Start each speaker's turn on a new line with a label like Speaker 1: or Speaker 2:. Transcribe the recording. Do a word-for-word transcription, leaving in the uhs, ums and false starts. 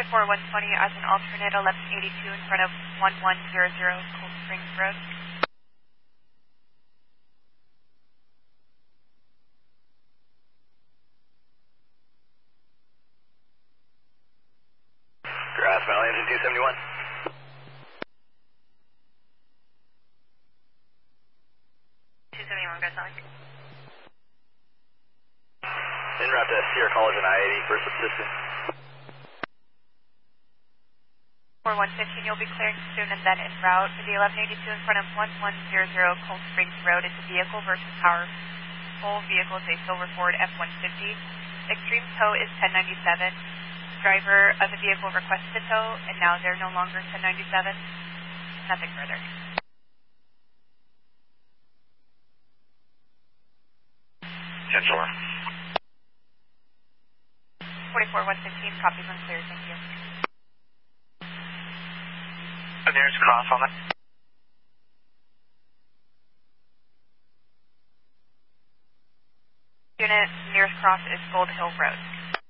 Speaker 1: forty-four one twenty as an alternate eleven eighty-two in front of one one zero zero Cold Springs Road.
Speaker 2: Grass Valley Engine two seventy-one.
Speaker 1: two seventy-one, Grass Valley.
Speaker 2: En route to Sierra College and I eighty for subsistence.
Speaker 1: four one fifteen, you'll be clearing soon and then en route to the eleven eighty-two in front of one one zero zero Cold Springs Road. It's a vehicle versus power. Full vehicle is a silver Ford F one fifty. Extreme tow is ten ninety-seven. Driver of the vehicle requested a tow, and now they're no longer ten ninety-seven. Nothing further.
Speaker 2: ten four.
Speaker 1: forty-four one fifteen, copies unclear, thank you.
Speaker 2: Nearest cross on it.
Speaker 1: Unit, nearest cross is Gold Hill Road.